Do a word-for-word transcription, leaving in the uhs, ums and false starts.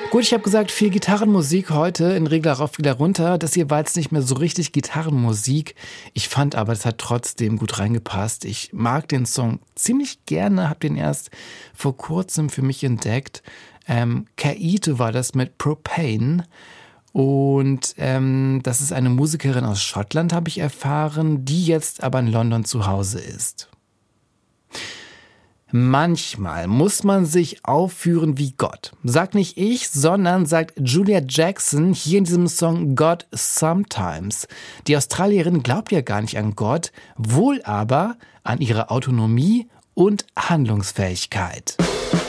Gut, ich habe gesagt, viel Gitarrenmusik heute in Regler rauf, wieder runter. Das hier war jetzt nicht mehr so richtig Gitarrenmusik. Ich fand aber, es hat trotzdem gut reingepasst. Ich mag den Song ziemlich gerne, habe den erst vor kurzem für mich entdeckt. Ähm, Kaito war das mit Propane. Und ähm, das ist eine Musikerin aus Schottland, habe ich erfahren, die jetzt aber in London zu Hause ist. Manchmal muss man sich aufführen wie Gott. Sagt nicht ich, sondern sagt Julia Jackson hier in diesem Song God Sometimes. Die Australierin glaubt ja gar nicht an Gott, wohl aber an ihre Autonomie und Handlungsfähigkeit.